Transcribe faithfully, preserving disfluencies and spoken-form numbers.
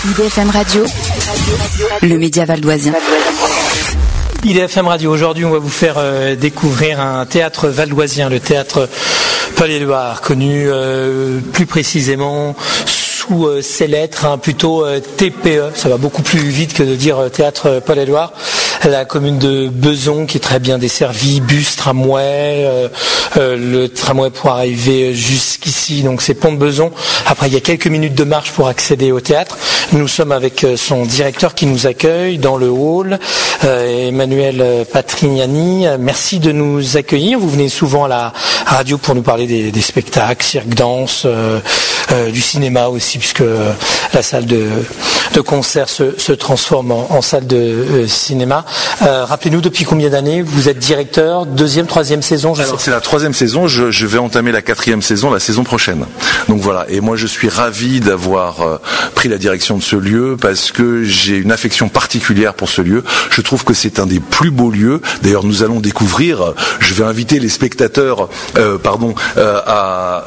I D F M Radio, le média valdoisien. I D F M Radio, aujourd'hui on va vous faire euh, découvrir un théâtre valdoisien, le théâtre Paul-Éluard, connu euh, plus précisément sous euh, ses lettres, hein, plutôt euh, T P E, ça va beaucoup plus vite que de dire euh, théâtre Paul-Éluard. La commune de Bezons qui est très bien desservie, bus, tramway, euh, euh, le tramway pour arriver jusqu'ici, donc c'est Pont de Bezons. Après il y a quelques minutes de marche pour accéder au théâtre. Nous sommes avec son directeur qui nous accueille dans le hall, euh, Emmanuel Patrignani. Merci de nous accueillir. Vous venez souvent à la radio pour nous parler des, des spectacles, cirque, danse, euh, euh, du cinéma aussi, puisque la salle de, de concert se, se transforme en, en salle de euh, cinéma. Euh, rappelez-nous, depuis combien d'années vous êtes directeur? Deuxième, troisième saison je Alors sais. C'est la troisième saison, je, je vais entamer la quatrième saison la saison prochaine. Donc voilà, et moi je suis ravi d'avoir euh, pris la direction de ce lieu parce que j'ai une affection particulière pour ce lieu. Je trouve que c'est un des plus beaux lieux. D'ailleurs nous allons découvrir, je vais inviter les spectateurs euh, pardon, euh, à